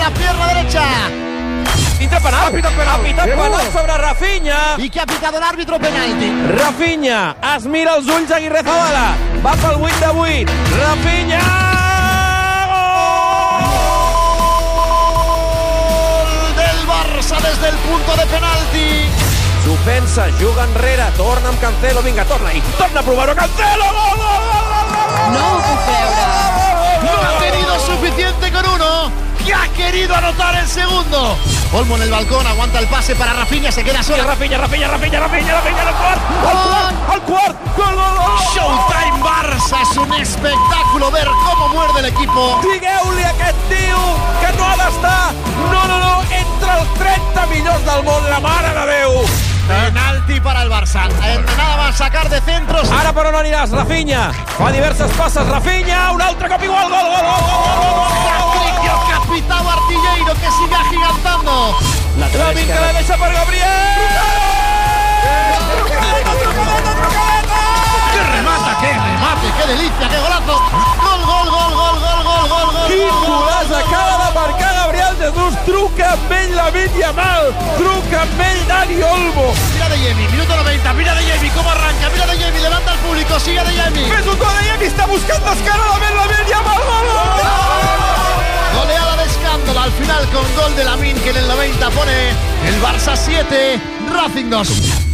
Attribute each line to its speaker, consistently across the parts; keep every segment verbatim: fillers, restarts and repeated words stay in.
Speaker 1: la pierna derecha.
Speaker 2: Pita penal. Ha pitat penal. Ha pitat penal sobre Rafinha.
Speaker 1: I que ha pitat l'àrbitre penalti.
Speaker 2: Rafinha es mira els ulls a Aguirre Zabala. Va pel vuit de vuit. Rafinha!
Speaker 1: Gol del Barça des del punto de penalti.
Speaker 2: S'ho pensa, juga enrere, torna amb Cancelo, vinga, torna, i torna a provar-ho, Cancelo! Gol, gol, gol, gol, gol!
Speaker 3: No ho puc creure.
Speaker 1: No ha tenido suficiente con uno, que ha querido anotar el segundo. Olmo en el balcón, aguanta el pase para Rafinha, se queda sola.
Speaker 2: Rafinha, Rafinha, Rafinha, Rafinha, Rafinha, al quart, al quart, al quart, gol, gol, gol!
Speaker 1: Showtime Barça, es un espectáculo ver cómo muerde el equipo.
Speaker 2: Digueu-li a aquest tio que no ha d'estar, no, no, no, entre els trenta millors del món, la mare de Déu!
Speaker 1: Penalti para el Barça. Nada más sacar de centros.
Speaker 2: Ara per on aniràs, Rafinha? Fa diverses passes, Rafinha, un altre cop igual, gol, gol, gol, gol, gol, gol!
Speaker 1: Patricio Capitao Artilleiro, que sigue agigantando.
Speaker 2: Lavín que la deixa per Gabriel! Trucadeta, trucadeta, trucadeta!
Speaker 1: ¡Qué remata, qué remate, qué delicia, qué golazo! Gol, gol, gol, gol, gol, gol, gol, gol!
Speaker 2: Quin golaç acaba de marcar Gabriel Jesús! Truca amb ell Lamine Yamal! Truca amb ell Dani Olmo!
Speaker 1: Mira de Yemi, minuto noventa, mira de Yemi, cómo arranca, mira de Yemi, levanta al público, sigue de Yemi.
Speaker 2: Fes un gol de Yemi, està buscant descaradament Lamine Yamal! Gol, gol, gol!
Speaker 1: Goleada de escándalo al final con gol de Lamine, que en el noventa pone el Barça siete, Racing dos.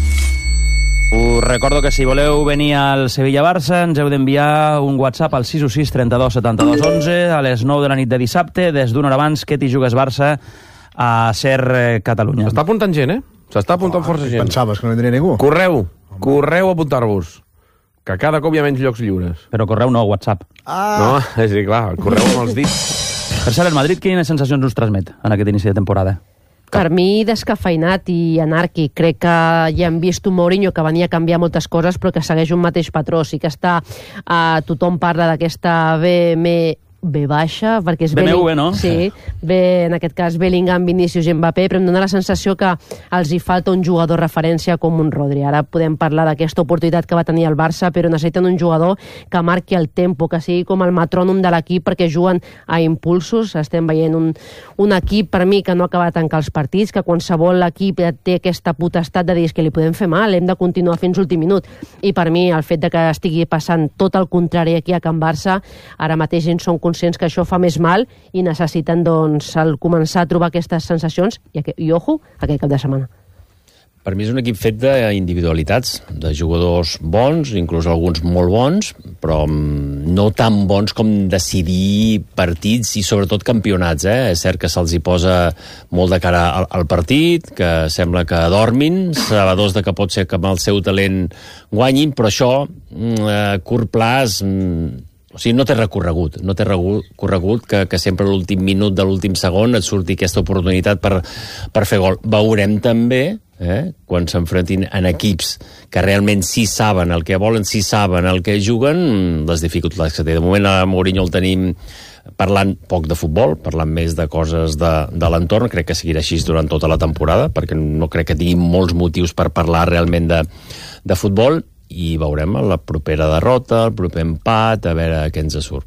Speaker 4: Us recordo que si voleu venir al Sevilla-Barça ens heu d'enviar un WhatsApp al sis u sis trenta-dos setanta-dos onze a les nou de la nit de dissabte, des d'una hora abans que t'hi jugues Barça a Ser Catalunya.
Speaker 5: S'està apuntant gent, eh? S'està apuntant oh, força gent.
Speaker 6: Pensaves que no vindria ningú?
Speaker 5: Correu, correu a apuntar-vos, que cada cop hi ha menys llocs lliures.
Speaker 4: Però correu no, WhatsApp.
Speaker 6: Ah.
Speaker 5: No, és dir, clar, correu amb els dits.
Speaker 4: Per cert, el Madrid quines sensacions us transmet en aquest inici de temporada?
Speaker 3: Per mi, descafeinat i anàrquic. Crec que ja hem vist un Mourinho que venia a canviar moltes coses, però que segueix un mateix patró. Sí que està... Uh, tothom parla d'aquesta B M B baixa, perquè és...
Speaker 4: B M W, no?
Speaker 3: Sí, B, en aquest cas Bellingham, Vinícius i Mbappé, però em dona la sensació que els hi falta un jugador referència com un Rodri. Ara podem parlar d'aquesta oportunitat que va tenir el Barça, però necessiten un jugador que marqui el tempo, que sigui com el metrònom de l'equip, perquè juguen a impulsos. Estem veient un, un equip, per mi, que no acaba de tancar els partits, que qualsevol equip té aquesta potestat de dir que li podem fer mal, hem de continuar fins l'últim minut. I per mi, el fet de que estigui passant tot el contrari aquí a Can Barça, ara mateix ells són conscients que això fa més mal i necessiten, doncs, el començar a trobar aquestes sensacions i, i ojo, aquest cap de setmana.
Speaker 7: Per mi és un equip fet d'individualitats, de jugadors bons, inclús alguns molt bons, però no tan bons com decidir partits i sobretot campionats. Eh? És cert que se'ls hi posa molt de cara al, al partit, que sembla que dormin, sabedors de que pot ser que amb el seu talent guanyin, però això, a curt plaç... O sigui, no té recorregut, no té recorregut que, que sempre a l'últim minut de l'últim segon et surti aquesta oportunitat per, per fer gol. Veurem també, eh, quan s'enfrontin en equips que realment sí saben el que volen, sí saben el que juguen, les dificultats que té. De moment a Mourinho el tenim parlant poc de futbol, parlant més de coses de, de l'entorn. Crec que seguirà així durant tota la temporada, perquè no crec que tingui molts motius per parlar realment de, de futbol. I veurem la propera derrota, el proper empat, a veure què ens surt.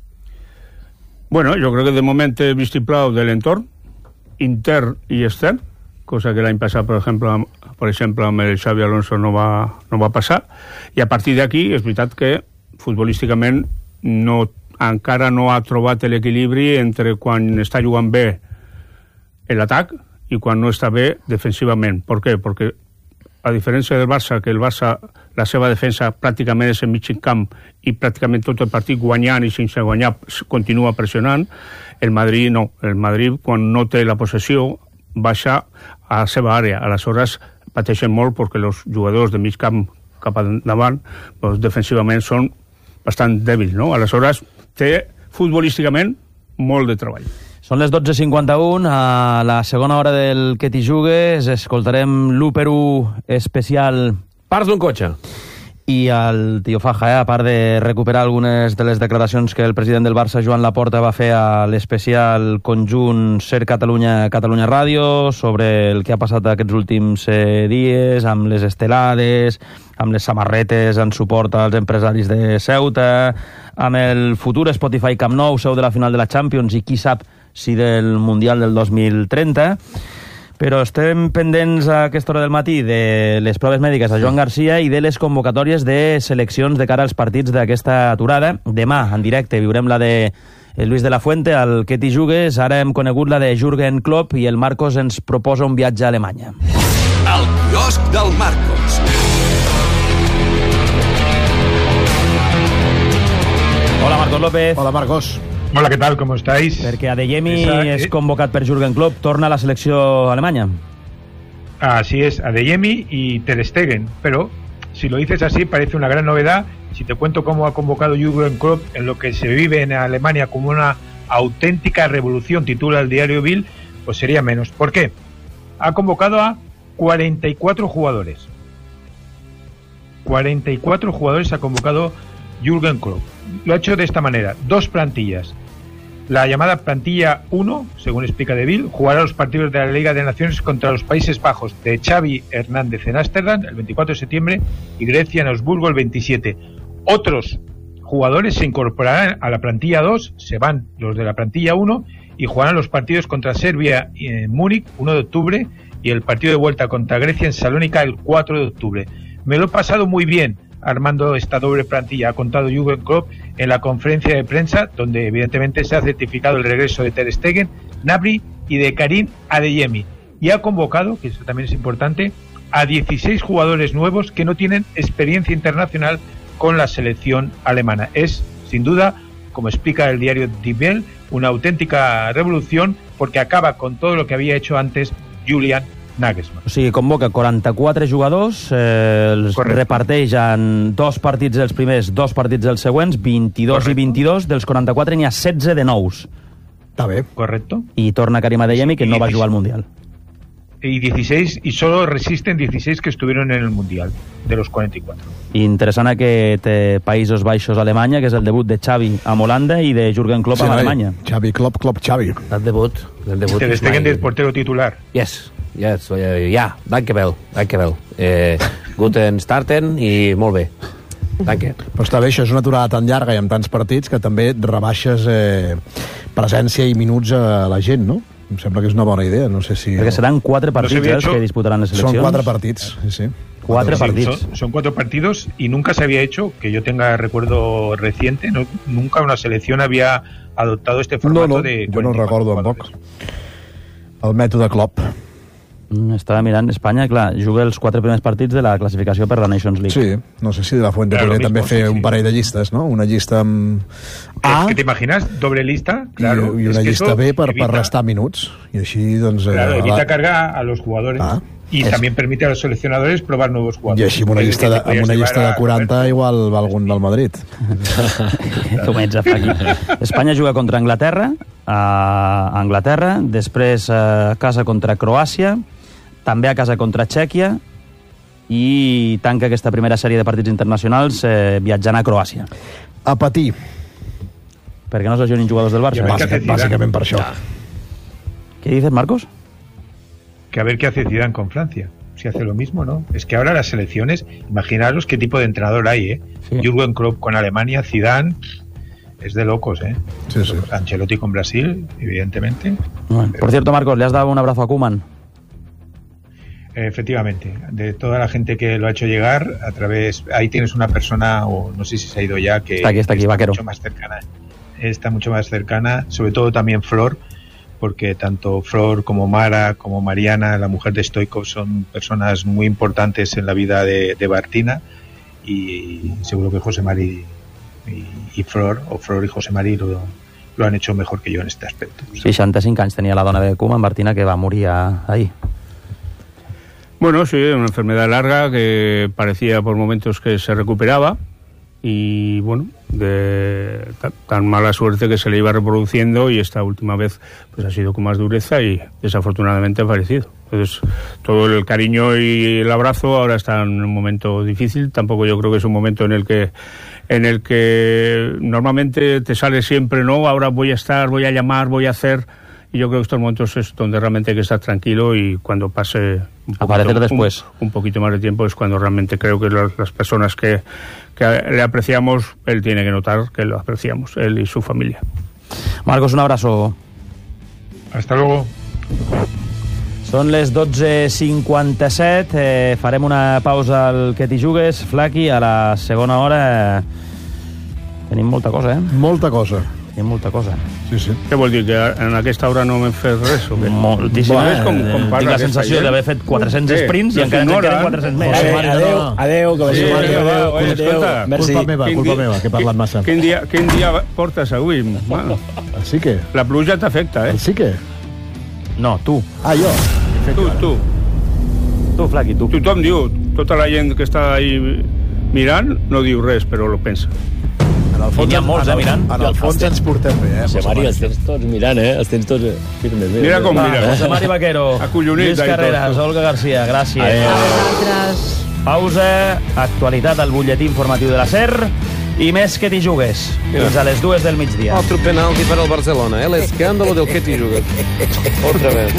Speaker 8: Bueno, yo creo que de momento he vistiplau del entorn, intern y extern, cosa que l'any passat, per exemple, per exemple, amb el Xavi Alonso no va, no va passar, i a partir d'aquí és veritat que futbolísticament no, encara no ha trobat l'equilibri entre quan està jugant bé l'atac i quan no està bé defensivament. Per què? Perquè a diferència del Barça, que el Barça, la seva defensa pràcticament és en mig camp i pràcticament tot el partit guanyant i sense guanyar continua pressionant, el Madrid no. El Madrid, quan no té la possessió, baixa a la seva àrea. Aleshores, pateixen molt perquè els jugadors de mig camp cap endavant, doncs, defensivament són bastant dèbils, no? Aleshores, té futbolísticament molt de treball.
Speaker 4: Són les dotze cinquanta-u, a la segona hora del Que t'hi jugues escoltarem l'u per u especial
Speaker 5: Parts d'un cotxe.
Speaker 4: i el tio Faja, eh, a part de recuperar algunes de les declaracions que el president del Barça, Joan Laporta, va fer a l'especial conjunt Ser Catalunya, Catalunya Ràdio sobre el que ha passat aquests últims eh, dies, amb les estelades, amb les samarretes en suport als empresaris de Ceuta, amb el futur Spotify Camp Nou, seu de la final de la Champions, i qui sap sí del Mundial del dos mil trenta. Però estem pendents a aquesta hora del matí de les proves mèdiques de Joan Garcia i de les convocatòries de seleccions de cara als partits d'aquesta aturada. Demà, en directe, viurem la de Luis de la Fuente, al Que t'hi jugues. Ara hem conegut la de Jürgen Klopp i el Marcos ens proposa un viatge a Alemanya.
Speaker 6: El quiosc del Marcos.
Speaker 4: Hola, Marcos López.
Speaker 9: Hola, Marcos. Hola, ¿qué tal? ¿Cómo estáis?
Speaker 4: Perquè Adeyemi
Speaker 9: Esa,
Speaker 4: és
Speaker 9: eh?
Speaker 4: convocat per Jürgen Klopp, torna a la selecció alemanya.
Speaker 9: Así es, Adeyemi y Ter Stegen, pero si lo dices así parece una gran novedad. Si te cuento cómo ha convocado Jürgen Klopp en lo que se vive en Alemania como una auténtica revolución, titula el diario Bild, pues sería menos. ¿Por qué? Ha convocado a cuarenta y cuatro jugadores. cuarenta y cuatro jugadores ha convocado Jürgen Klopp. Lo ha hecho de esta manera, dos plantillas. La llamada plantilla uno, según explica De Bild, jugará los partidos de la Liga de Naciones contra los Países Bajos de Xavi Hernández en Ámsterdam el veinticuatro de septiembre y Grecia en Augsburgo el veintisiete. Otros jugadores se incorporarán a la plantilla dos, se van los de la plantilla uno y jugarán los partidos contra Serbia en Múnich uno de octubre y el partido de vuelta contra Grecia en Salónica el cuatro de octubre. Me lo he pasado muy bien armando esta doble plantilla, ha contado Jürgen Klopp en la conferencia de prensa, donde evidentemente se ha certificado el regreso de Ter Stegen, Gnabry y de Karim Adeyemi. Y ha convocado, que eso también es importante, a dieciséis jugadores nuevos que no tienen experiencia internacional con la selección alemana. Es, sin duda, como explica el diario Die Welt, una auténtica revolución porque acaba con todo lo que había hecho antes Julian Nagelsmann.
Speaker 4: O sigui, convoca quaranta-quatre jugadors, eh, els
Speaker 9: Correcte.
Speaker 4: reparteix en dos partits dels primers, dos partits dels següents, vint-i-dos
Speaker 9: Correcte.
Speaker 4: i vint-i-dos, dels quaranta-quatre n'hi ha setze de nous.
Speaker 9: Està bé. Correcto.
Speaker 4: I torna Karim Adeyemi, que no va jugar al Mundial.
Speaker 9: Y dieciséis, y solo resisten dieciséis que estuvieron en el Mundial, de los cuarenta y cuatro.
Speaker 4: Interessant aquest eh, Països Baixos Alemanya, que és el debut de Xavi amb Holanda i de Jürgen Klopp
Speaker 10: Sí,
Speaker 4: amb
Speaker 10: noi.
Speaker 4: Alemanya.
Speaker 10: Xavi, Klopp, Klopp, Xavi.
Speaker 11: El debut. El debut
Speaker 9: Ter Stegen del portero titular.
Speaker 11: Yes, yes, eh, ja, danke well, danke well. Eh, guten starten i molt bé. Danke.
Speaker 10: Però està bé, això és una aturada tan llarga i amb tants partits que també rebaixes eh, presència i minuts a la gent, no? Em sembla que és una bona idea, no sé si...
Speaker 4: Perquè seran quatre partits
Speaker 9: No
Speaker 4: eh, els
Speaker 9: hecho...
Speaker 4: que disputaran les seleccions.
Speaker 10: Són quatre partits, sí, sí.
Speaker 4: Quatre
Speaker 9: Sí,
Speaker 4: partits.
Speaker 9: son, son cuatro partidos y nunca se había hecho, que yo tenga recuerdo reciente, no, nunca una selección había adoptado este formato
Speaker 10: No, no,
Speaker 9: de...
Speaker 10: jo no recordo tampoc. El mètode Klopp.
Speaker 4: Mm, estava mirant Espanya, clar, juga els quatre primers partits de la classificació per la Nations League.
Speaker 10: Sí, no sé si de la Fuente
Speaker 9: Claro,
Speaker 10: podria
Speaker 9: lo
Speaker 10: també
Speaker 9: mismo,
Speaker 10: fer
Speaker 9: sí,
Speaker 10: un
Speaker 9: sí.
Speaker 10: parell de llistes, no? Una llista amb A
Speaker 9: Es que te imaginas, doble lista, claro.
Speaker 10: i, i
Speaker 9: es
Speaker 10: una
Speaker 9: que
Speaker 10: llista
Speaker 9: eso
Speaker 10: B per,
Speaker 9: evita,
Speaker 10: per restar minuts. I així, doncs... eh,
Speaker 9: Claro, evita
Speaker 10: la-
Speaker 9: cargar a los jugadores.
Speaker 10: Ah,
Speaker 9: y
Speaker 10: es-
Speaker 9: también permite a los seleccionadores probar nuevos
Speaker 10: I
Speaker 9: jugadores.
Speaker 10: així amb una
Speaker 9: Es
Speaker 10: llista
Speaker 9: decir,
Speaker 10: de,
Speaker 9: te podías
Speaker 10: amb una
Speaker 9: llevar
Speaker 10: llista de
Speaker 9: a
Speaker 10: quaranta
Speaker 9: Roberto.
Speaker 10: igual va algun del Madrid.
Speaker 4: Comença per aquí. Espanya juga contra Anglaterra, a Anglaterra, després a casa contra Croàcia, també a casa contra Txèquia, i tanca aquesta primera sèrie de partits internacionals eh, viatjant a Croàcia.
Speaker 10: A patir,
Speaker 4: Perquè no es lesionin jugadors del Barça.
Speaker 9: Ja,
Speaker 10: bàsica,
Speaker 9: Zidane.
Speaker 10: bàsicament per això.
Speaker 4: ¿Qué dices, Marcos?
Speaker 9: Que a ver qué hace Zidane con Francia. Si hace lo mismo, ¿no? Es que ahora las selecciones, imaginaros qué tipo de entrenador hay, ¿eh?
Speaker 4: Sí.
Speaker 9: Jürgen Klopp con Alemania, Zidane, es de locos, ¿eh?
Speaker 10: Sí, sí.
Speaker 9: Ancelotti con Brasil, evidentemente.
Speaker 4: Bueno, por cierto, Marcos, ¿le has dado un abrazo a Koeman?
Speaker 9: Eh, Efectivamente, de toda la gente que lo ha hecho llegar a través, ahí tienes una persona, o no sé si se ha ido ya, que
Speaker 4: Está aquí, está aquí, vaquero.
Speaker 9: mucho más cercana, está mucho más cercana, sobre todo también Flor, porque tanto Flor como Mara, como Mariana, la mujer de Stoikov, son personas muy importantes en la vida de, de Bartina, y seguro que José Mari y, y Flor, o Flor y José Mari lo, lo han hecho mejor que yo en este aspecto.
Speaker 4: seixanta-cinc anys tenia la dona de Koeman, Martina, que va morir a- ahí.
Speaker 8: Bueno, sí, una enfermedad larga que parecía por momentos que se recuperaba y bueno, de ta- tan mala suerte que se le iba reproduciendo y esta última vez pues ha sido con más dureza y desafortunadamente ha fallecido. Entonces todo el cariño y el abrazo ahora está en un momento difícil. Tampoco yo creo que es un momento en el que en el que normalmente te sale siempre, no, ahora voy a estar, voy a llamar, voy a hacer. Y yo creo que estos momentos es donde realmente hay que estar tranquilo y cuando pase un
Speaker 4: Aparecer después.
Speaker 8: Un, un poquito más de tiempo es cuando realmente creo que las, las personas que, que le apreciamos, él tiene que notar que lo apreciamos, él y su familia.
Speaker 4: Marcos, un abrazo.
Speaker 9: Hasta luego.
Speaker 4: Són les dotze cinquanta-set, eh, farem una pausa al Que t'hi jugues, Flaqui, a la segona hora eh, tenim molta cosa, eh?
Speaker 10: Molta cosa.
Speaker 4: Tenim molta cosa.
Speaker 10: Sí, sí.
Speaker 8: Què vol dir, que en aquesta hora no m'hem fet res o què?
Speaker 4: Moltíssima.
Speaker 8: Bueno, com, com
Speaker 4: Tinc la sensació d'haver fet quatre-cents sprints i encara en queden quatre-cents més.
Speaker 11: Adéu, adéu, que vagi molt bé.
Speaker 8: Adéu, escolta.
Speaker 10: Culpa meva, culpa meva, que he parlat massa.
Speaker 8: Quin dia, quin dia portes avui? Bueno,
Speaker 10: sí que?
Speaker 8: La pluja t'afecta, eh?
Speaker 10: Sí que?
Speaker 4: No, tu.
Speaker 10: Ah, jo?
Speaker 8: Tu, tu.
Speaker 4: Tu, Flaqui, tu.
Speaker 8: Tothom diu, tota la gent que està ahí mirant no diu res, però lo pensa.
Speaker 10: En el fons,
Speaker 4: hi ha molts, eh, mirant.
Speaker 10: En el fons ens portem bé, eh?
Speaker 7: José Mari, els tens tots mirant, eh? Els tens tots firmes.
Speaker 8: Mira com mira.
Speaker 4: José Mari Vaquero,
Speaker 8: Acollonit,
Speaker 4: Lluís Carreras, Olga García, gràcies.
Speaker 3: Vosaltres.
Speaker 4: Pausa, actualitat al butlletí informatiu de la SER i més Que t'hi jugues. Fins a les dues del migdia.
Speaker 5: Otro penalti para el Barcelona, ¿eh? El escándalo del Que t'hi jugues. Otra vez.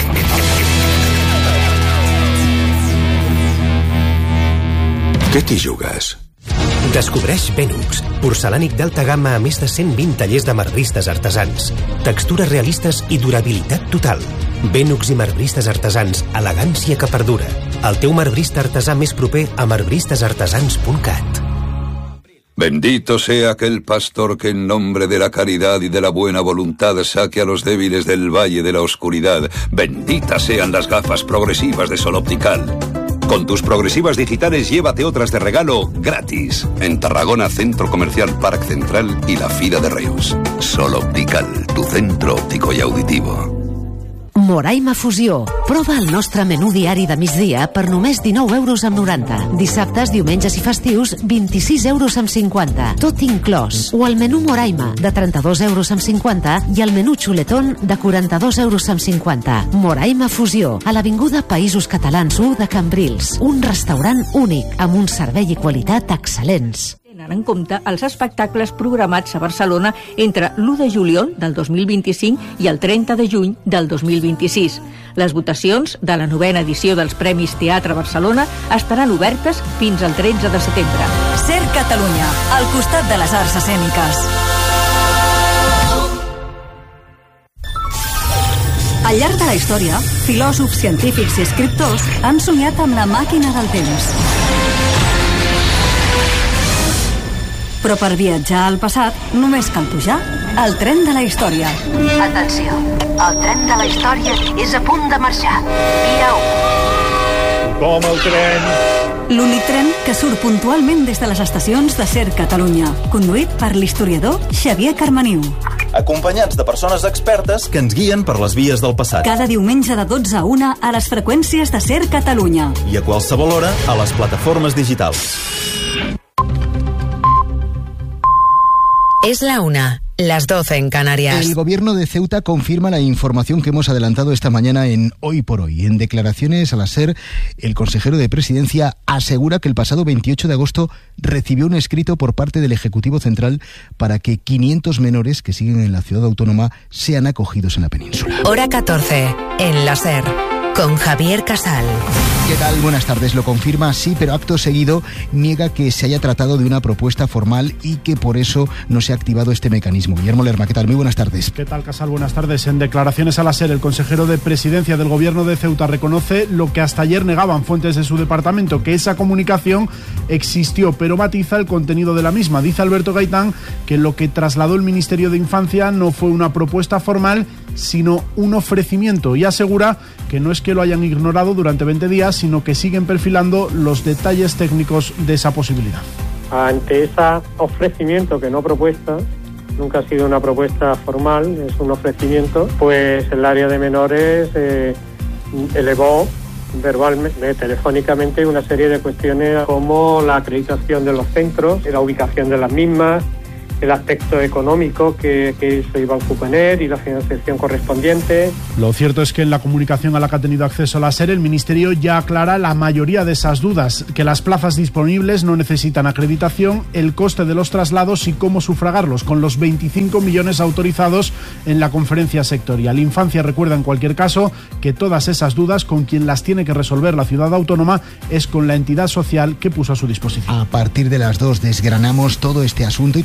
Speaker 6: Que t'hi jugues?
Speaker 12: Descobreix Benux, porcelànic d'alta gamma a més de cent vint tallers de marbristes artesans. Textures realistes i durabilitat total. Benux i marbristes artesans, elegància que perdura. El teu marbrista artesà més proper a marbristes artesans punt cat.
Speaker 6: Bendito sea aquel pastor que en nombre de la caridad y de la buena voluntad saque a los débiles del valle de la oscuridad. Benditas sean las gafas progresivas de Sol Optical. Con tus progresivas digitales llévate otras de regalo gratis. En Tarragona, Centro Comercial Parc Central y la Fira de Reus. Sol Optical, tu centro óptico y auditivo.
Speaker 13: Moraima Fusió. Prova el nostre menú diari de migdia per només dinou euros amb noranta. Dissabtes, diumenges i festius, vint-i-sis euros amb cinquanta. Tot inclòs. O el menú Moraima, de trenta-dos euros amb cinquanta, i el menú Xuletón, de quaranta-dos euros amb cinquanta. Moraima Fusió, a l'Avinguda Països Catalans u de Cambrils. Un restaurant únic, amb un servei i qualitat excel·lents.
Speaker 14: Tenen en compte els espectacles programats a Barcelona entre l'u de juliol del dos mil vint-i-cinc i el trenta de juny del dos mil vint-i-sis. Les votacions de la novena edició dels Premis Teatre Barcelona estaran obertes fins al tretze de setembre.
Speaker 15: SER Catalunya, al costat de les arts escèniques. Al llarg de la història, filòsofs, científics i escriptors han somiat amb la màquina del temps. Però per viatjar al passat només cal pujar al tren de la història.
Speaker 16: Atenció, el tren de la història és a punt de marxar. Via u.
Speaker 9: Com el tren.
Speaker 15: L'únic tren que surt puntualment des de les estacions de SER Catalunya, conduït per l'historiador Xavier Carmaniu.
Speaker 17: Acompanyats de persones expertes que ens guien per les vies del passat.
Speaker 15: Cada diumenge de dotze a una a les freqüències de SER Catalunya.
Speaker 17: I a qualsevol hora a les plataformes digitals.
Speaker 18: Es la una, las doce en Canarias.
Speaker 19: El gobierno de Ceuta confirma la información que hemos adelantado esta mañana en Hoy por Hoy. En declaraciones a la SER, el consejero de Presidencia asegura que el pasado veintiocho de agosto recibió un escrito por parte del Ejecutivo Central para que quinientos menores que siguen en la ciudad autónoma sean acogidos en la península.
Speaker 18: Hora catorce, en la SER, con Javier Casal.
Speaker 19: ¿Qué tal? Buenas tardes. Lo confirma, sí, pero acto seguido niega que se haya tratado de una propuesta formal y que por eso no se ha activado este mecanismo. Guillermo Lerma, ¿qué tal? Muy buenas tardes.
Speaker 20: ¿Qué tal, Casal? Buenas tardes. En declaraciones a la SER, el consejero de Presidencia del Gobierno de Ceuta reconoce lo que hasta ayer negaban fuentes de su departamento, que esa comunicación existió, pero matiza el contenido de la misma. Dice Alberto Gaitán que lo que trasladó el Ministerio de Infancia no fue una propuesta formal, sino un ofrecimiento, y asegura que no es que lo hayan ignorado durante veinte días, sino que siguen perfilando los detalles técnicos de esa posibilidad.
Speaker 21: Ante ese ofrecimiento, que no propuesta, nunca ha sido una propuesta formal, es un ofrecimiento, pues el área de menores eh, elevó verbalmente, telefónicamente, una serie de cuestiones como la acreditación de los centros, la ubicación de las mismas, el aspecto económico que, que eso iba a suponer y la financiación correspondiente.
Speaker 20: Lo cierto es que en la comunicación a la que ha tenido acceso la SER, el Ministerio ya aclara la mayoría de esas dudas, que las plazas disponibles no necesitan acreditación, el coste de los traslados y cómo sufragarlos, con los veinticinco millones autorizados en la conferencia sectorial. Infancia recuerda en cualquier caso que todas esas dudas, con quien las tiene que resolver la ciudad autónoma, es con la entidad social que puso a su disposición.
Speaker 19: A partir de las dos desgranamos todo este asunto y también con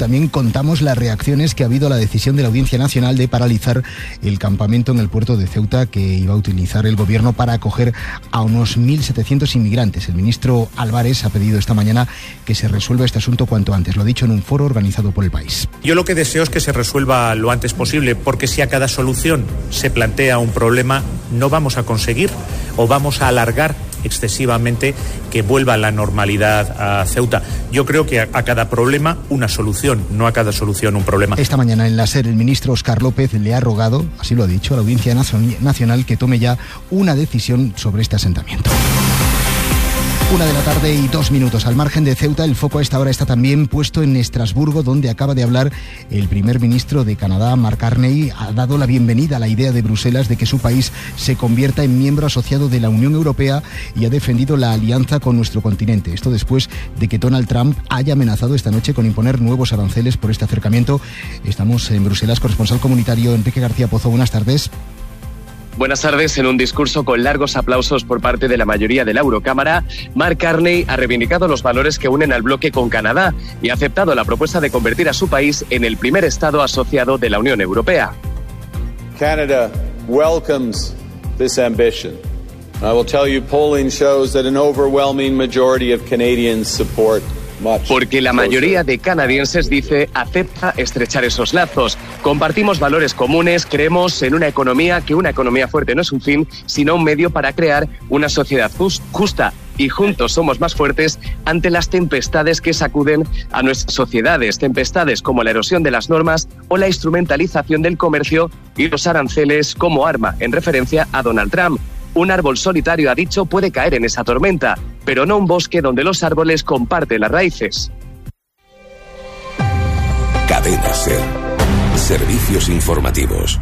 Speaker 19: contamos las reacciones que ha habido a la decisión de la Audiencia Nacional de paralizar el campamento en el puerto de Ceuta que iba a utilizar el gobierno para acoger a unos mil setecientos inmigrantes. El ministro Álvarez ha pedido esta mañana que se resuelva este asunto cuanto antes. Lo ha dicho en un foro organizado por El País.
Speaker 2: Yo lo que deseo es que se resuelva lo antes posible, porque si a cada solución se plantea un problema, no vamos a conseguir o vamos a alargar excesivamente que vuelva a la normalidad a Ceuta. Yo creo que a, a cada problema una solución, no a cada solución un problema.
Speaker 19: Esta mañana en la SER el ministro Óscar López le ha rogado, así lo ha dicho, a la Audiencia Nacional que tome ya una decisión sobre este asentamiento. Una de la tarde y dos minutos. Al margen de Ceuta, el foco a esta hora está también puesto en Estrasburgo, donde acaba de hablar el primer ministro de Canadá, Mark Carney. Ha dado la bienvenida a la idea de Bruselas de que su país se convierta en miembro asociado de la Unión Europea y ha defendido la alianza con nuestro continente. Esto después de que Donald Trump haya amenazado esta noche con imponer nuevos aranceles por este acercamiento. Estamos en Bruselas. Corresponsal comunitario Enrique García Pozo, buenas tardes.
Speaker 22: Buenas tardes. En un discurso con largos aplausos por parte de la mayoría de la Eurocámara, Mark Carney ha reivindicado los valores que unen al bloque con Canadá y ha aceptado la propuesta de convertir a su país en el primer Estado asociado de la Unión Europea.
Speaker 23: Canada welcomes this ambition. I will tell you, polling shows that an overwhelming majority of Canadians support.
Speaker 22: Porque la mayoría de canadienses, dice, acepta estrechar esos lazos. Compartimos valores comunes, creemos en una economía, que una economía fuerte no es un fin, sino un medio para crear una sociedad just, justa. Y juntos somos más fuertes ante las tempestades que sacuden a nuestras sociedades. Tempestades como la erosión de las normas o la instrumentalización del comercio y los aranceles como arma, en referencia a Donald Trump. Un árbol solitario, ha dicho, puede caer en esa tormenta, pero no un bosque donde los árboles comparten las raíces.
Speaker 24: Cadena SER. Servicios informativos.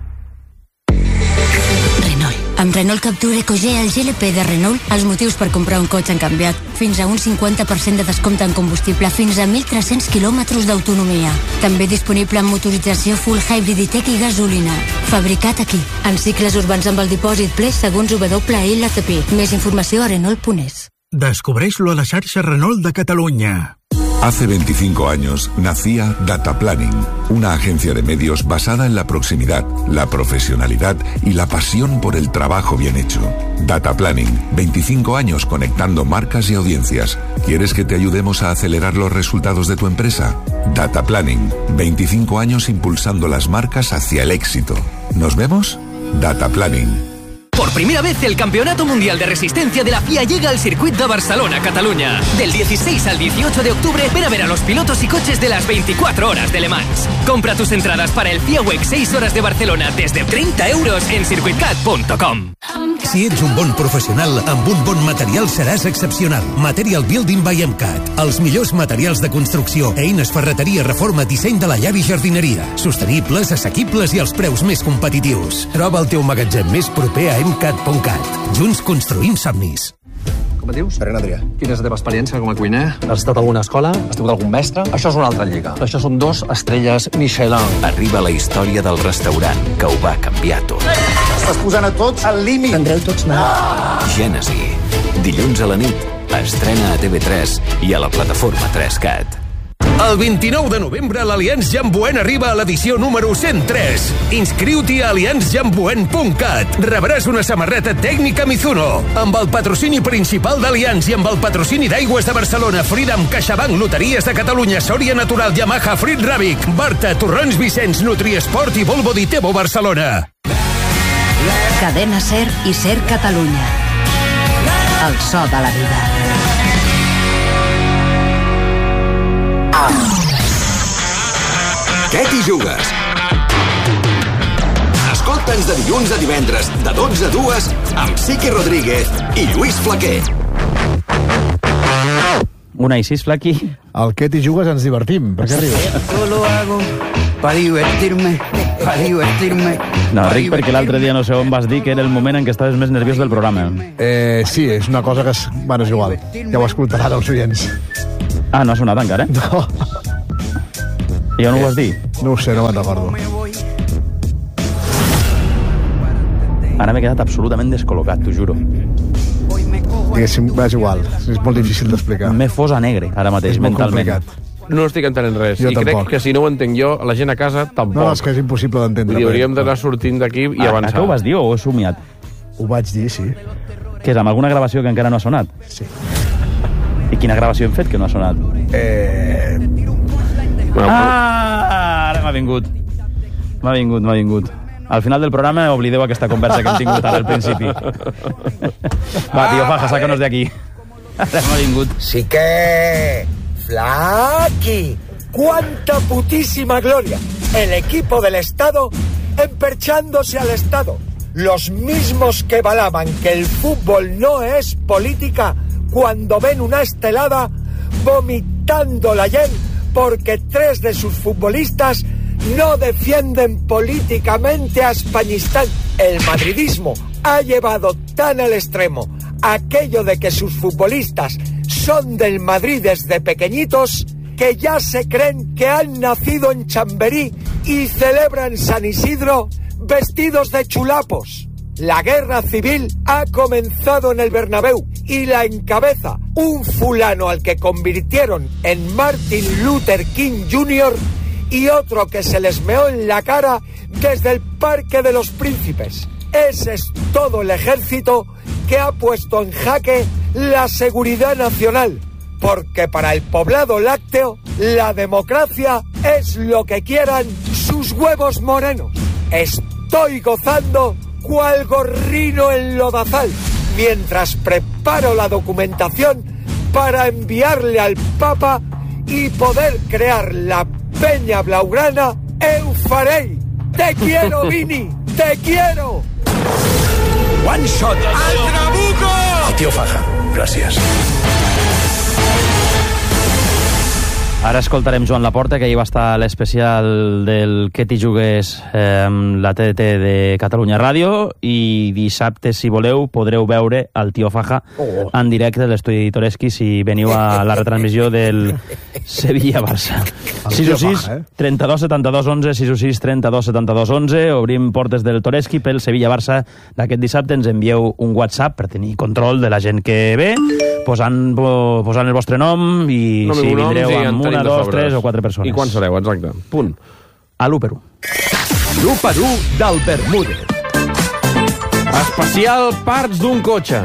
Speaker 25: Renault. Amb Renault Captur EcoG, el G L P de Renault, els motius per comprar un cotxe han canviat. Fins a un cinquanta per cent de descompte en combustible, fins a mil tres-cents quilòmetres d'autonomia. També disponible en motorització full hybrid i tech i gasolina. Fabricat aquí, en cicles urbans amb el dipòsit ple segons W L T P. Més informació a Renault punt es.
Speaker 26: Descobreix-lo a la xarxa Renault de Catalunya.
Speaker 24: Hace veinticinco años nacía Data Planning, una agencia de medios basada en la proximidad, la profesionalidad y la pasión por el trabajo bien hecho. Data Planning, veinticinco años conectando marcas y audiencias. ¿Quieres que te ayudemos a acelerar los resultados de tu empresa? Data Planning, veinticinco años impulsando las marcas hacia el éxito. ¿Nos vemos? Data Planning.
Speaker 27: Por primera vez el Campeonato Mundial de Resistencia de la F I A llega al circuito de Barcelona, Cataluña. Del dieciséis al dieciocho de octubre, ven a ver a los pilotos y coches de las veinticuatro horas de Le Mans. Compra tus entradas para el F I A WEC seis horas de Barcelona desde treinta euros en circuitcat punto com.
Speaker 26: Si ets un bon professional, amb un bon material seràs excepcional. Material Building by MCAT. Els millors materials de construcció, eines, ferreteria, reforma, disseny de la llar i jardineria. Sostenibles, assequibles i els preus més competitius. Troba el teu magatzem més proper a MCAT punt cat. Junts construïm somnis.
Speaker 28: Com et dius? Pere Adrià. Quina és la teva experiència com a cuiner? Has estat a alguna escola? Has tingut algun mestre? Això és una altra lliga. Això són dos estrelles Michelin.
Speaker 24: Arriba la història del restaurant que ho va canviar tot.
Speaker 28: Estàs posant a tots al límit. Tendreu tots mal.
Speaker 24: Ah! Gènesi. Dilluns a la nit. Estrena a T V tres i a la plataforma tres cat.
Speaker 26: El vint-i-nou de novembre l'Allianz Jamboen arriba a l'edició número cent tres. Inscriu-t'hi a allianz jamboen punt cat. Rebràs una samarreta tècnica Mizuno. Amb el patrocini principal d'Allianz i amb el patrocini d'Aigües de Barcelona, Freedom, CaixaBank, Loteries de Catalunya, Sòria Natural, Yamaha, Frit Ràbic, Barta, Torrons Vicenç, Nutriesport i Volvo Ditebo Barcelona.
Speaker 13: Cadena SER i SER Catalunya. El so de la vida.
Speaker 24: Què t'hi jugues? Escolta'ns de dilluns a divendres, de dotze a dues, amb Siqui Rodríguez i Lluís Flaquer.
Speaker 4: Una i sis, Flaqui.
Speaker 10: El què t'hi jugues ens divertim. Per què rius?
Speaker 29: Yo lo hago para divertirme, para divertirme.
Speaker 4: No, Ric, perquè l'altre dia no sé on vas dir que era el moment en què estaves més nerviós del programa.
Speaker 10: Eh, sí, és una cosa que és... Bueno, és igual. Ja ho escoltaran els oients.
Speaker 4: Ah, no ha sonat encara?
Speaker 10: No.
Speaker 4: I on ho vas dir?
Speaker 10: No ho sé, no me'n recordo.
Speaker 4: Ara m'he quedat absolutament descol·locat, t'ho juro.
Speaker 10: Diguéssim, és igual, és molt difícil d'explicar.
Speaker 4: M'he fos a negre, ara mateix,
Speaker 10: és
Speaker 4: mentalment.
Speaker 10: Complicat.
Speaker 1: no estic entenent res.
Speaker 10: Jo
Speaker 1: I
Speaker 10: tampoc.
Speaker 1: crec que si no ho entenc jo, la gent a casa tampoc.
Speaker 10: No, és que és impossible d'entendre.
Speaker 1: Vull dir, hauríem d'anar sortint d'aquí i
Speaker 4: Ah,
Speaker 1: avançar.
Speaker 4: que ho vas dir o ho he somiat?
Speaker 10: Ho vaig dir, sí.
Speaker 4: Què és, amb alguna gravació que encara no ha sonat?
Speaker 10: Sí.
Speaker 4: I quina gravació hem fet que no ha sonat?
Speaker 10: Eh...
Speaker 4: Ah, ara m'ha vingut. M'ha vingut, m'ha vingut. Al final del programa oblideu aquesta conversa que hem tingut ara al principi. Va, tío Faja, sácanos de aquí. Ara m'ha vingut.
Speaker 3: Sí que... Flaqui. ¡Cuánta putísima gloria! El equipo del Estado emperchándose al Estado. Los mismos que balaban que el fútbol no es política cuando ven una estelada vomitando la yen porque tres de sus futbolistas no defienden políticamente a Españistán. El madridismo ha llevado tan al extremo aquello de que sus futbolistas son del Madrid desde pequeñitos que ya se creen que han nacido en Chamberí y celebran San Isidro vestidos de chulapos. La guerra civil ha comenzado en el Bernabéu y la encabeza un fulano al que convirtieron en Martin Luther King junior y otro que se les meó en la cara desde el Parque de los Príncipes. Ese es todo el ejército que ha puesto en jaque la seguridad nacional, porque para el poblado lácteo la democracia es lo que quieran sus huevos morenos. Estoy gozando cual gorrino en lodazal mientras preparo la documentación para enviarle al Papa y poder crear la Peña Blaugrana Eufarei. ¡Te quiero, Vini! ¡Te quiero!
Speaker 5: One shot.
Speaker 3: ¡Al trabuco!
Speaker 5: El tío Faja. Gràcies.
Speaker 4: Ara escoltarem Joan Laporta, que ahir va estar a l'especial del Que t'hi jugues eh, amb la T D T de Catalunya Ràdio, i dissabte, si voleu, podreu veure el Tío Faja oh. en directe de l'estudi Toreski si veniu a la retransmissió del Sevilla-Barça. sis o sis, trenta-dos setanta-dos onze, sis o sis, trenta-dos setanta-dos onze. Obrim portes del Toreski pel Sevilla-Barça d'aquest dissabte. Ens envieu un WhatsApp per tenir control de la gent que ve, posant, posant el vostre nom i no si vindreu amb una, dos, tres o quatre persones.
Speaker 1: I quan sereu, exacte. Punt.
Speaker 4: A l'u per u.
Speaker 1: L'u per u del Bermúdez. Especial parts d'un cotxe.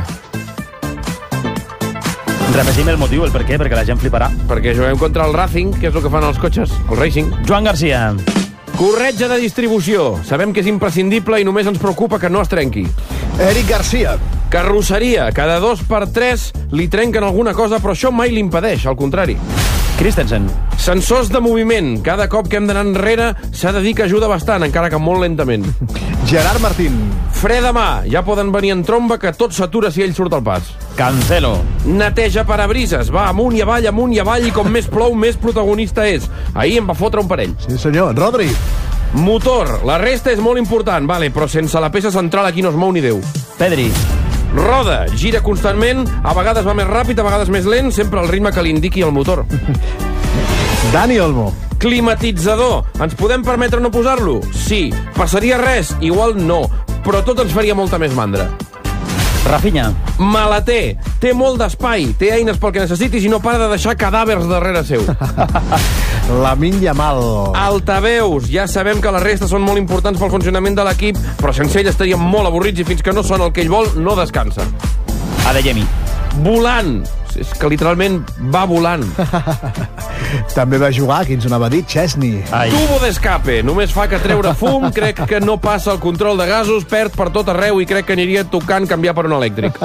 Speaker 4: Repetim el motiu, el per què, perquè la gent fliparà.
Speaker 1: Perquè juguem contra el Racing, que és el que fan els cotxes, el Racing.
Speaker 4: Joan Garcia.
Speaker 1: Corretja de distribució. Sabem que és imprescindible i només ens preocupa que no es trenqui.
Speaker 10: Eric Garcia.
Speaker 1: Carrosseria. Cada dos per tres li trenquen alguna cosa, però això mai l'impedeix, al contrari.
Speaker 4: Christensen.
Speaker 1: Sensors de moviment. Cada cop que hem d'anar enrere s'ha de dir que ajuda bastant, encara que molt lentament.
Speaker 10: Gerard Martín.
Speaker 1: Fre de mà. Ja poden venir en tromba, que tot s'atura si ell surt al pas.
Speaker 4: Cancelo.
Speaker 1: Neteja parabrises. Va amunt i avall, amunt i avall, i com més plou, més protagonista és. Ahir em va fotre un parell.
Speaker 10: Sí, senyor. Rodri.
Speaker 1: Motor. La resta és molt important, vale, però sense la peça central aquí no es mou ni Déu.
Speaker 4: Pedri.
Speaker 1: Roda, gira constantment, a vegades va més ràpid, a vegades més lent, sempre al ritme que li indiqui el motor.
Speaker 10: Dani Olmo.
Speaker 1: Climatitzador. Ens podem permetre no posar-lo? Sí. Passaria res? Igual no, però tot ens faria molta més mandra.
Speaker 4: Rafinha.
Speaker 1: Maleter. Té molt d'espai, té eines pel que necessitis i no para de deixar cadàvers darrere seu.
Speaker 10: Lamine Yamal.
Speaker 1: Altaveus. Ja sabem que la resta són molt importants pel funcionament de l'equip, però sense ell estaríem molt avorrits i fins que no sona el que ell vol, no descansa.
Speaker 4: Adeyemi.
Speaker 1: Volant. És que literalment va volant.
Speaker 10: També va jugar, qui ens ho anava a dir, Chesney.
Speaker 1: Ai. Tubo d'escape. Només fa que treure fum, crec que no passa el control de gasos, perd per tot arreu i crec que aniria tocant canviar per un elèctric.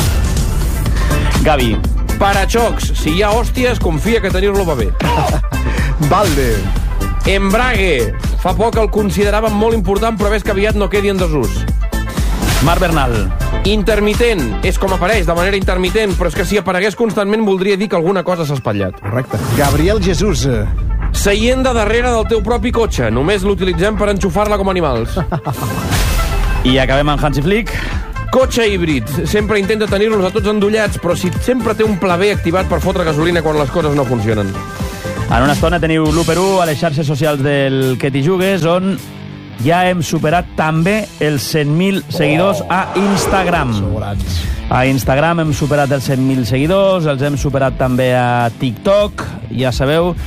Speaker 4: Gavi.
Speaker 1: Parachocs. Si hi ha hòsties, confia que tenir-lo va bé.
Speaker 10: Valde.
Speaker 1: Embrague. Fa poc el consideràvem molt important, però ves que aviat no quedi en desús.
Speaker 4: Marc Bernal.
Speaker 1: Intermitent. És com apareix, de manera intermitent, però és que si aparegués constantment voldria dir que alguna cosa s'ha espatllat.
Speaker 10: Correcte. Gabriel Jesús.
Speaker 1: Seient de darrere del teu propi cotxe. Només l'utilitzem per enxufar-la com animals.
Speaker 4: I acabem amb Hansi Flick.
Speaker 1: Cotxe híbrid. Sempre intenta tenir-los a tots endollats, però si sempre té un pla B activat per fotre gasolina quan les coses no funcionen.
Speaker 4: En una estona teniu l'u per u a les xarxes socials del Que t'hi jugues, on ja hem superat també els cent mil seguidors a Instagram. A Instagram hem superat els cent mil seguidors, els hem superat també a TikTok. Ja sabeu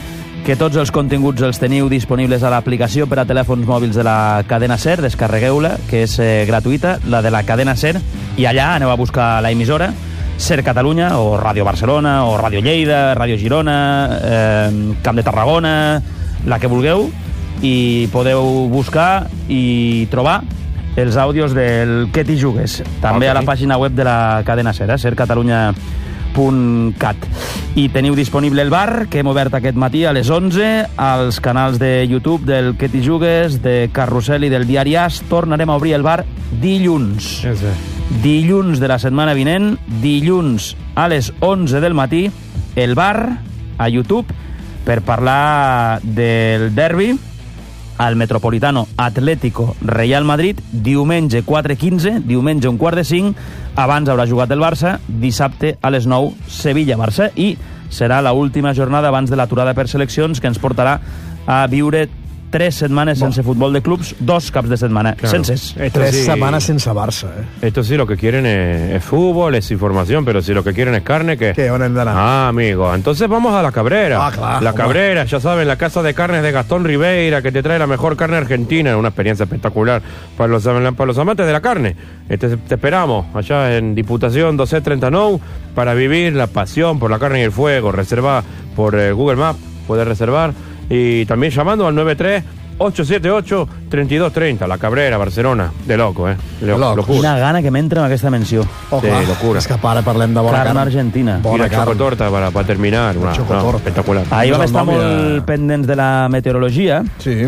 Speaker 4: que tots els continguts els teniu disponibles a l'aplicació per a telèfons mòbils de la cadena SER, descarregueu-la, que és eh, gratuïta, la de la cadena SER, i allà aneu a buscar la emissora, SER Catalunya, o Ràdio Barcelona, o Ràdio Lleida, Ràdio Girona, eh, Camp de Tarragona, la que vulgueu, i podeu buscar i trobar els àudios del Que t'hi jugues, també okay. a la pàgina web de la cadena SER, eh, ser catalunya punt cat. I teniu disponible el bar, que hem obert aquest matí a les onze, als canals de YouTube del Que t'hi jugues, de Carrusel i del Diari As. Tornarem a obrir el bar dilluns. Sí, sí. Dilluns de la setmana vinent, dilluns a les onze del matí, el bar a YouTube per parlar del derbi al Metropolitano Atlético Real Madrid, diumenge quatre quinze, diumenge un quart de cinc, abans haurà jugat el Barça, dissabte a les nou, Sevilla-Barça, i serà l'última jornada abans de l'aturada per seleccions que ens portarà a viure tres semanas sense fútbol de clubs, dos caps de semana claro. senses.
Speaker 10: Tres
Speaker 1: sí,
Speaker 10: semanas sense Barça, eh?
Speaker 1: Esto sí lo que quieren es, es fútbol, es información, pero si lo que quieren es carne, ¿qué?
Speaker 10: ¿Qué? ¿Dónde andará?
Speaker 1: Ah, amigo, entonces vamos a La Cabrera.
Speaker 10: Ah, claro.
Speaker 1: La Cabrera, ya saben, la casa de carnes de Gastón Ribeira, que te trae la mejor carne argentina, una experiencia espectacular para los, para los amantes de la carne. Este, te esperamos allá en Diputación doscientos treinta y nueve para vivir la pasión por la carne y el fuego. Reserva por eh, Google Maps, puedes reservar, y también llamando al nueve tres ocho siete ocho, tres dos tres cero, La Cabrera, Barcelona. De loco, eh? De lo,
Speaker 4: loco.
Speaker 1: Locura.
Speaker 4: Quina gana que m'entra en aquesta menció.
Speaker 10: Oh,
Speaker 1: sí,
Speaker 10: clar.
Speaker 1: locura.
Speaker 10: És que para parlem de bona
Speaker 4: carn.
Speaker 10: carn.
Speaker 4: Argentina.
Speaker 1: Bona I la carn. Xocotorta para, para terminar. Una, no, espectacular.
Speaker 4: Ahir vam estar molt de... pendents de la meteorologia.
Speaker 10: Sí.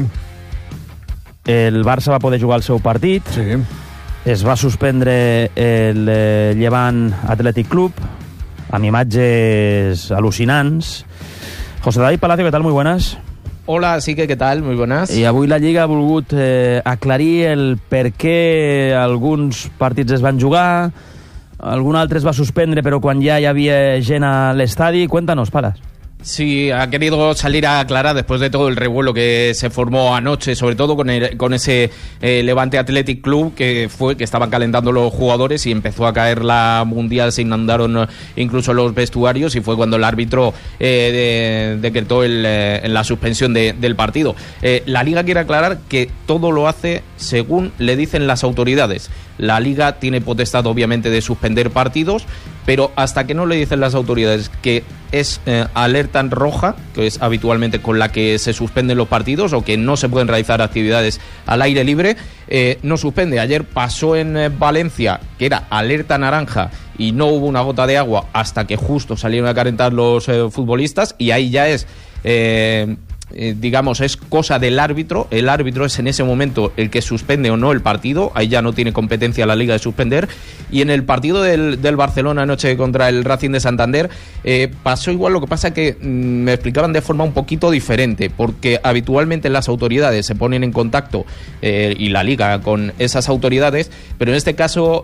Speaker 4: El Barça va poder jugar el seu partit.
Speaker 10: Sí.
Speaker 4: Es va suspendre el eh, Llevant Athletic Club amb imatges al·lucinants. José David Palacio, ¿qué tal? Muy buenas.
Speaker 6: Hola, sí que, ¿qué tal? Muy buenas.
Speaker 4: I avui la Lliga ha volgut eh, aclarir el per què alguns partits es van jugar, algun altre es va suspendre, però quan ja hi havia gent a l'estadi. Cuéntanos, Palas.
Speaker 6: Sí, ha querido salir a aclarar después de todo el revuelo que se formó anoche, sobre todo con, el, con ese eh, Levante Athletic Club que fue que estaban calentando los jugadores y empezó a caer la Mundial, se inundaron incluso los vestuarios y fue cuando el árbitro eh, de, decretó el, eh, la suspensión de, del partido. Eh, la Liga quiere aclarar que todo lo hace según le dicen las autoridades. La Liga tiene potestad obviamente de suspender partidos, pero hasta que no le dicen las autoridades que es eh, alerta en roja, que es habitualmente con la que se suspenden los partidos, o que no se pueden realizar actividades al aire libre, eh, no suspende. Ayer pasó en eh, Valencia, que era alerta naranja, y no hubo una gota de agua hasta que justo salieron a calentar los eh, futbolistas, y ahí ya es... Eh, Eh, digamos, es cosa del árbitro. El árbitro es en ese momento el que suspende o no el partido. Ahí ya no tiene competencia la Liga de suspender. Y en el partido del, del Barcelona anoche contra el Racing de Santander eh, pasó igual. Lo que pasa que mmm, me explicaban de forma un poquito diferente, porque habitualmente las autoridades se ponen en contacto eh, y la Liga con esas autoridades, pero en este caso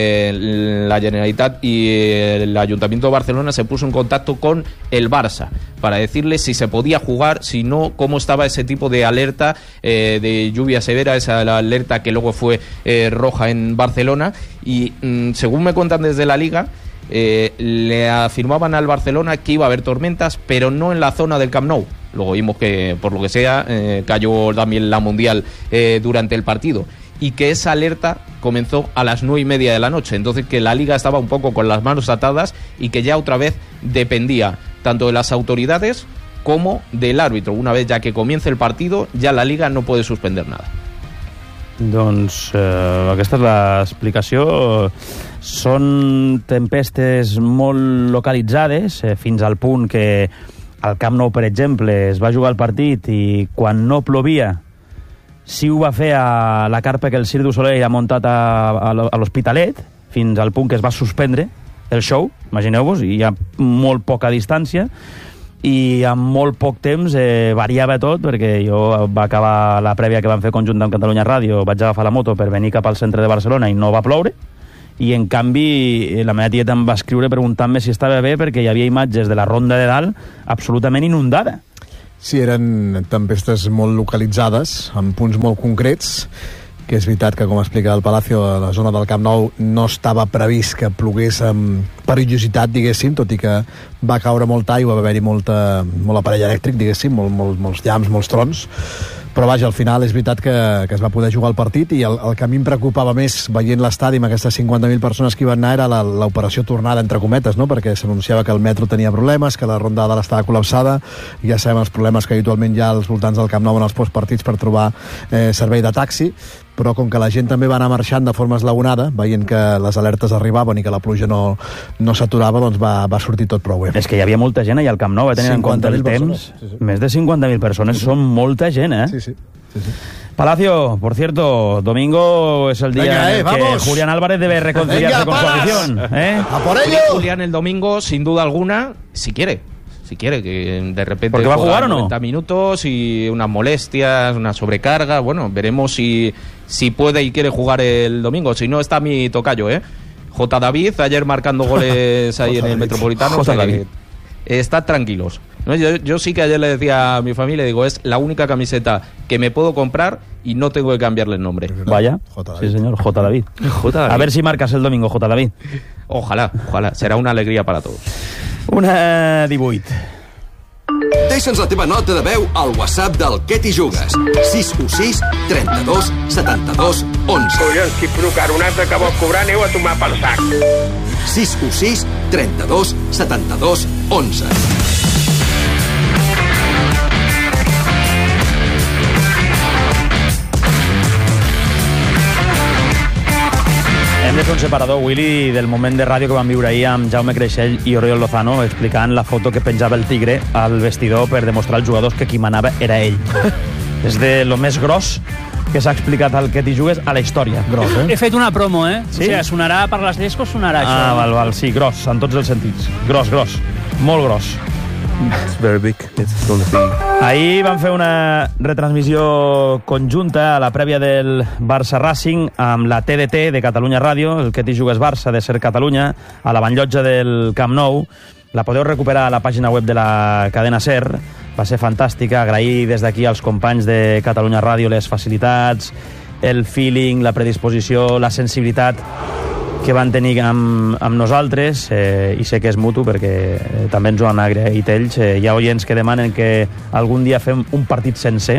Speaker 6: eh, la Generalitat y el Ayuntamiento de Barcelona se puso en contacto con el Barça para decirle si se podía jugar, si no, cómo estaba ese tipo de alerta eh, de lluvia severa, esa alerta que luego fue eh, roja en Barcelona. Y mmm, según me cuentan desde la Liga, eh, le afirmaban al Barcelona que iba a haber tormentas, pero no en la zona del Camp Nou. Luego vimos que, por lo que sea, eh, cayó también la Mundial eh, durante el partido. Y que esa alerta comenzó a las nueve y media de la noche. Entonces que la Liga estaba un poco con las manos atadas y que ya otra vez dependía tanto de las autoridades como del árbitro. Una vez ya que comience el partido, ya la Liga no puede suspender nada.
Speaker 4: Doncs eh, aquesta és l'explicació. Són tempestes molt localitzades, eh, fins al punt que al Camp Nou, per exemple, es va jugar el partit i quan no plovia sí ho va fer a la carpa que el Cirque du Soleil ha muntat a, a, a l'Hospitalet, fins al punt que es va suspendre el show, imagineu-vos, i hi ha molt poca distància, i en molt poc temps eh, variava tot, perquè jo va acabar la prèvia que vam fer conjunt amb Catalunya Ràdio, vaig agafar la moto per venir cap al centre de Barcelona i no va ploure, i en canvi la meva tieta em va escriure preguntant-me si estava bé perquè hi havia imatges de la Ronda de Dalt absolutament inundada.
Speaker 10: Sí, eren tempestes molt localitzades, en punts molt concrets, que és veritat que, com explica el Palacio, a la zona del Camp Nou no estava previst que plogués amb perillositat, diguéssim, tot i que va caure molta aigua, va haver-hi molta, molt aparell elèctric, diguéssim, molt, molt, molts llamps, molts trons, però vaja, al final és veritat que, que es va poder jugar el partit, i el, el que a mi em preocupava més veient l'estadi amb aquestes cinquanta mil persones que hi van anar era la, l'operació tornada, entre cometes, no? Perquè s'anunciava que el metro tenia problemes, que la ronda de l'estava col·lapsada, i ja sabem els problemes que habitualment hi ha als voltants del Camp Nou en els postpartits per trobar eh, servei de taxi, però com que la gent també va anar marxant de forma esglaonada, veient que les alertes arribaven i que la pluja no, no s'aturava, doncs va, va sortir tot prou bé.
Speaker 4: És que hi havia molta gent allà al Camp Nou, eh, tenint en compte el temps. Sí, sí. Més de cinquanta mil persones, sí, sí. Són molta gent, eh?
Speaker 10: Sí, sí. sí, sí.
Speaker 4: Palacio, por cierto, domingo es el día
Speaker 6: Venga, eh,
Speaker 4: en el que
Speaker 6: vamos.
Speaker 4: Julián Álvarez debe reconciliarse
Speaker 6: Venga,
Speaker 4: con su
Speaker 6: paras.
Speaker 4: afición. ¿Eh?
Speaker 10: ¡A por ello!
Speaker 6: Julián el domingo, sin duda alguna, si quiere. Si quiere, que de repente...
Speaker 4: ¿Porque va a jugar o no?
Speaker 6: noventa minutos y unas molestias, una sobrecarga. Bueno, veremos si, si puede y quiere jugar el domingo. Si no, está mi tocayo, ¿eh? J. David, ayer marcando goles ahí en el Metropolitano.
Speaker 4: J. David.
Speaker 6: Eh, Estad tranquilos. ¿No? Yo, yo sí que ayer le decía a mi familia, digo, es la única camiseta que me puedo comprar y no tengo que cambiarle el nombre.
Speaker 4: Vaya, sí señor, J. David.
Speaker 6: J. David.
Speaker 4: A ver si marcas el domingo, J. David.
Speaker 6: Ojalá, ojalá. Será una alegría para todos.
Speaker 4: Una divuit.
Speaker 7: Deixa'ns la teva nota de veu al WhatsApp del Què t'hi jugues. sis u sis, trenta-dos, setanta-dos, onze.
Speaker 8: Collons, quin procaronat que vols cobrar, aneu a tomar pel sac.
Speaker 7: sis u sis, trenta-dos, setanta-dos, onze.
Speaker 4: Hem de fer un separador, Willy, del moment de ràdio que vam viure ahir amb Jaume Creixell i Oriol Lozano explicant la foto que penjava el Tigre al vestidor per demostrar als jugadors que qui manava era ell. És de lo més gros que s'ha explicat al Què t'hi jugues a la història. Gros, eh?
Speaker 9: He fet una promo, eh?
Speaker 4: Sí?
Speaker 9: O sigui, sonarà per les discos, sonarà
Speaker 4: Ah,
Speaker 9: això.
Speaker 4: val, val, sí, gros, en tots els sentits. Gros, gros, molt gros.
Speaker 1: It's very big. It's gonna be...
Speaker 4: Ahir vam fer una retransmissió conjunta a la prèvia del Barça Racing amb la T D T de Catalunya Ràdio, el Què t'hi jugues Barça de Ser Catalunya, a la banllotja del Camp Nou. La podeu recuperar a la pàgina web de la cadena SER. Va ser fantàstica. Agrair des d'aquí als companys de Catalunya Ràdio les facilitats, el feeling, la predisposició, la sensibilitat que van tenir amb, amb nosaltres, eh, i sé que és mutu perquè eh, també ens ho han agraït ells. Eh, hi ha oients que demanen que algun dia fem un partit sencer.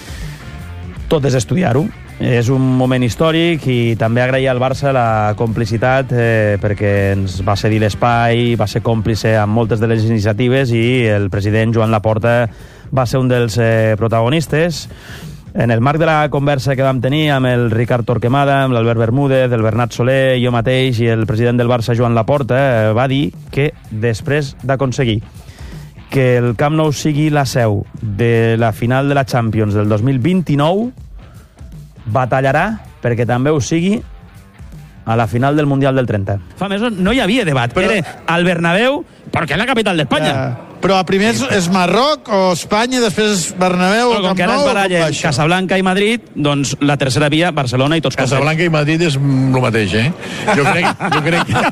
Speaker 4: Tot és estudiar-ho. És un moment històric i també agrair al Barça la complicitat eh, perquè ens va cedir l'espai, va ser còmplice amb moltes de les iniciatives i el president Joan Laporta va ser un dels eh, protagonistes. En el marc de la conversa que vam tenir amb el Ricard Torquemada, amb l'Albert Bermúdez, el Bernat Soler, jo mateix i el president del Barça, Joan Laporta, eh, va dir que després d'aconseguir que el Camp Nou sigui la seu de la final de la Champions del dos mil vint-i-nou, batallarà perquè també ho sigui a la final del Mundial del trenta. Fa mesos no hi havia debat. Però... Era al Bernabéu, perquè és la capital d'Espanya.
Speaker 11: Ja. Però primer és, és Marroc o Espanya, després és Bernabéu o Camp Nou.
Speaker 4: Com que ara es barallen Casablanca i Madrid, doncs la tercera via, Barcelona i tots.
Speaker 11: Casablanca i Madrid és el mateix, eh? Jo crec, jo crec que...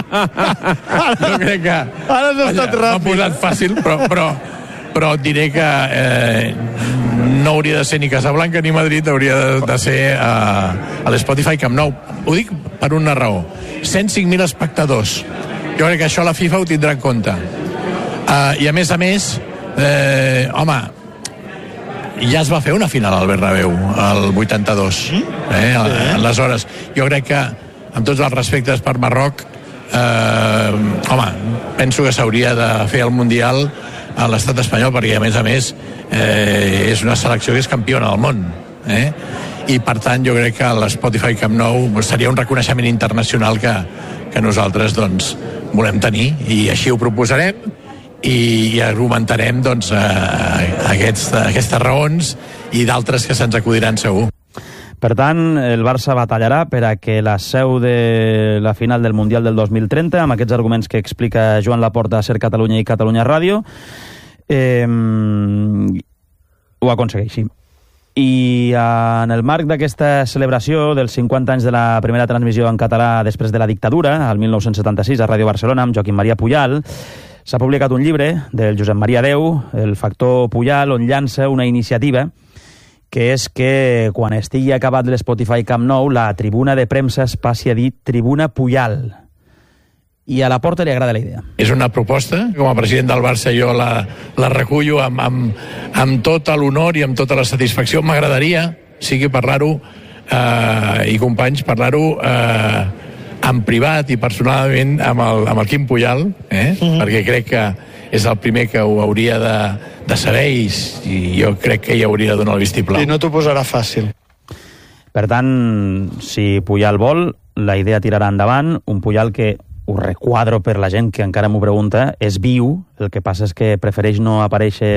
Speaker 11: jo crec que... Ara no ha estat ràpid. M'ha posat fàcil, però, però, però et diré que eh, no hauria de ser ni Casablanca ni Madrid, hauria de, de ser uh, a l'Spotify Camp Nou. Ho dic per una raó. cent cinc mil espectadors. Jo crec que això la FIFA ho tindrà en compte. Uh, I a més a més, eh, home, ja es va fer una final al Bernabéu, el vuitanta-dos. Eh? Aleshores, jo crec que, amb tots els respectes per Marroc, eh, home, penso que s'hauria de fer el Mundial a l'estat espanyol, perquè a més a més eh, és una selecció que és campiona del món. Eh? I per tant jo crec que l'Spotify Camp Nou seria un reconeixement internacional que, que nosaltres doncs, volem tenir, i així ho proposarem i, i argumentarem doncs, eh, aquests, aquestes raons i d'altres que se'ns acudiran segur.
Speaker 4: Per tant, el Barça batallarà per a que la seu de la final del Mundial del dos mil trenta, amb aquests arguments que explica Joan Laporta a Ser Catalunya i Catalunya Ràdio, eh, ho aconsegueixi. I en el marc d'aquesta celebració dels cinquanta anys de la primera transmissió en català després de la dictadura, al mil nou-cents setanta-sis, a Ràdio Barcelona, amb Joaquim Maria Pujal, s'ha publicat un llibre del Josep Maria Deu, El factor Pujal, on llança una iniciativa que és que quan estigui acabat l'Spotify Camp Nou, la tribuna de premsa es passi a dir Tribuna Puyal. I a la Porta li agrada la idea.
Speaker 11: És una proposta, com a president del Barça jo la, la recullo amb, amb, amb tot l'honor i amb tota la satisfacció. M'agradaria, sigui parlar-ho, eh, i companys, parlar-ho eh, en privat i personalment amb el, amb el Quim Puyal, eh? Mm-hmm. Perquè crec que és el primer que ho hauria de, de saber i, i jo crec que hi hauria de donar el vistiplau.
Speaker 2: I no t'ho posarà fàcil.
Speaker 4: Per tant, si Puyal vol, la idea tirarà endavant, un Puyal que, ho requadro per la gent que encara m'ho pregunta, és viu, el que passa és que prefereix no aparèixer